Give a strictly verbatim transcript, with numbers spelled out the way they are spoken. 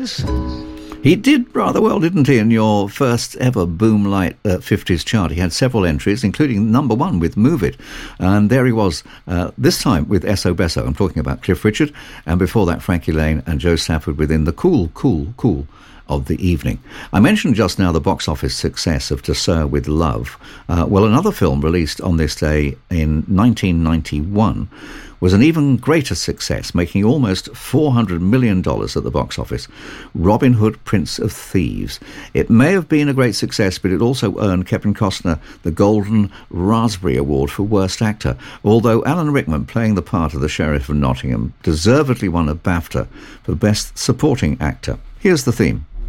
Jones? He did rather well, didn't he, in your first ever Boomlight uh, fifties chart. He had several entries, including number one with Move It. And there he was, uh, this time with Esso Besso. I'm talking about Cliff Richard. And before that, Frankie Lane and Joe Stafford within the Cool, Cool, Cool of the evening. I mentioned just now the box office success of To Sir With Love. Uh, well, another film released on this day in nineteen ninety-one was an even greater success, making almost four hundred million dollars at the box office. Robin Hood, Prince of Thieves. It may have been a great success, but it also earned Kevin Costner the Golden Raspberry Award for Worst Actor, although Alan Rickman, playing the part of the Sheriff of Nottingham, deservedly won a BAFTA for Best Supporting Actor. Here's the theme.